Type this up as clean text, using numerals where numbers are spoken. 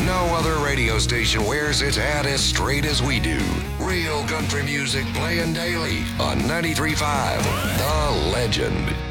No other radio station wears its hat as straight as we do. Real country music playing daily on 93.5 The Legend.